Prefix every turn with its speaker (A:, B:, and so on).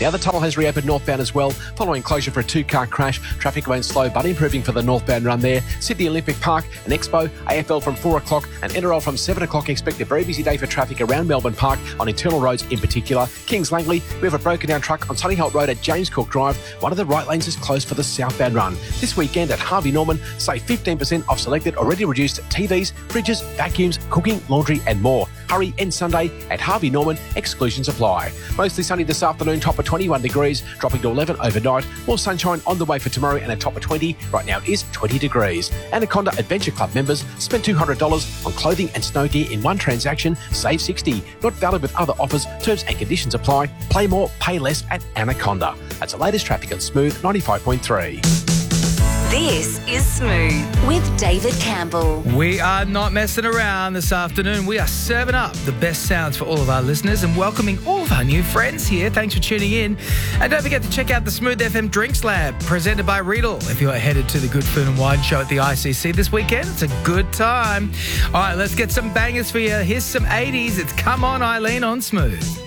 A: The other tunnel has reopened northbound as well, following closure for a two-car crash. Traffic remains slow but improving for the northbound run there. Sydney Olympic Park and Expo, AFL from 4 o'clock and NRL from 7 o'clock. Expect a very busy day for traffic around Melbourne Park on internal roads in particular. Kings Langley, we have a broken down truck on Sunny Holt Road at James Cook Drive. One of the right lanes is closed for the southbound run. This weekend at Harvey Norman, save 15% off selected already reduced TVs, fridges, vacuums, cooking, laundry and more. Hurry end Sunday at Harvey Norman, exclusions apply. Mostly sunny this afternoon, top of 21 degrees, dropping to 11 overnight. More sunshine on the way for tomorrow and a top of 20. Right now it is 20 degrees. Anaconda Adventure Club members spend $200 on clothing and snow gear in one transaction, save $60. Not valid with other offers, terms and conditions apply. Play more, pay less at Anaconda. That's the latest traffic on Smooth 95.3.
B: This is Smooth with David Campbell.
C: We are not messing around this afternoon. We are serving up the best sounds for all of our listeners and welcoming all of our new friends here. Thanks for tuning in. And don't forget to check out the Smooth FM Drinks Lab, presented by Riedel. If you're headed to the Good Food and Wine Show at the ICC this weekend, it's a good time. All right, let's get some bangers for you. Here's some 80s. It's Come On Eileen on Smooth.